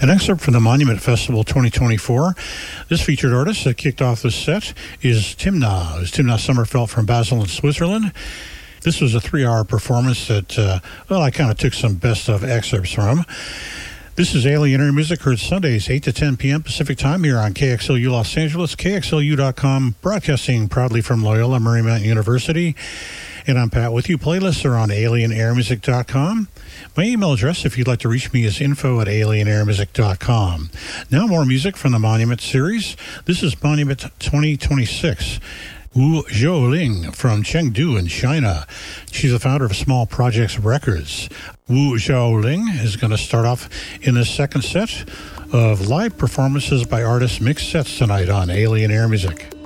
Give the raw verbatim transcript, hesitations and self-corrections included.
An excerpt from the Monument Festival twenty twenty-four. This featured artist that kicked off this set is Timna. It was Timna Sommerfeld from Basel in Switzerland. This was a three-hour performance that, uh, well, I kind of took some best-of excerpts from. This is Alien Air Music, heard Sundays, eight to ten p.m. Pacific Time here on K X L U Los Angeles, K X L U dot com, broadcasting proudly from Loyola Marymount University. And I'm Pat with you. Playlists are on alien air music dot com. My email address, if you'd like to reach me, is info at alien air music dot com. Now more music from the Monument series. This is Monument twenty twenty-six. Wu Zhaoling from Chengdu in China. She's the founder of Small Projects Records. Wu Zhaoling is going to start off in the second set of live performances by artists mixed sets tonight on Alien Air Music.